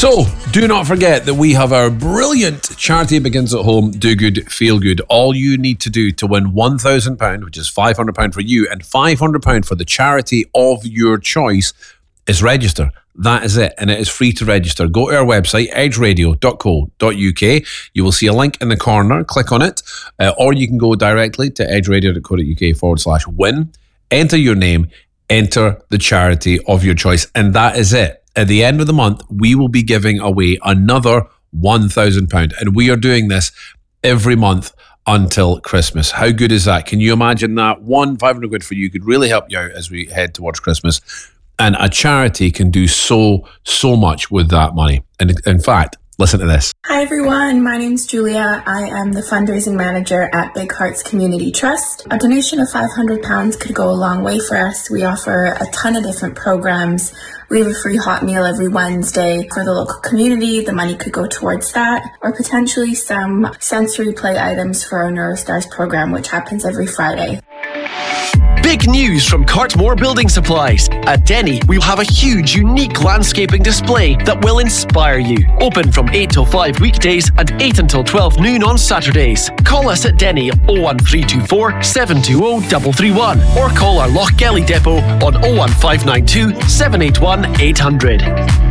So, do not forget that we have our brilliant Charity Begins at Home Do Good, Feel Good. All you need to do to win £1,000, which is £500 for you, and £500 for the charity of your choice, is register. That is it, and it is free to register. Go to our website, edgeradio.co.uk. You will see a link in the corner. Click on it, or you can go directly to edgeradio.co.uk/win. Enter your name, enter the charity of your choice, and that is it. At the end of the month, we will be giving away another £1,000, and we are doing this every month until Christmas. How good is that? Can you imagine that? £500 for you could really help you out as we head towards Christmas. And a charity can do so much with that money. And in fact, listen to this. Hi everyone, my name's Julia. I am the fundraising manager at Big Hearts Community Trust. A donation of £500 could go a long way for us. We offer a ton of different programs. We have a free hot meal every Wednesday for the local community. The money could go towards that, or potentially some sensory play items for our NeuroStars program, which happens every Friday. Big news from Cartmore Building Supplies. At Denny, we'll have a huge, unique landscaping display that will inspire you. Open from 8 till 5 weekdays and 8 until 12 noon on Saturdays. Call us at Denny 01324 720 331 or call our Lochgelly depot on 01592 781 800.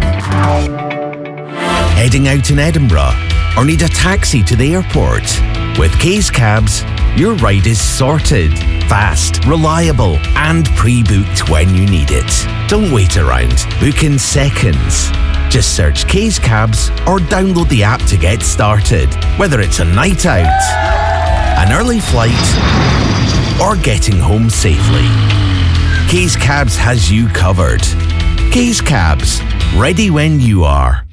Heading out in Edinburgh or need a taxi to the airport? With Kay's Cabs, your ride is sorted, fast, reliable, and pre-booked when you need it. Don't wait around. Book in seconds. Just search Kay's Cabs or download the app to get started. Whether it's a night out, an early flight, or getting home safely, Kay's Cabs has you covered. Kay's Cabs, ready when you are.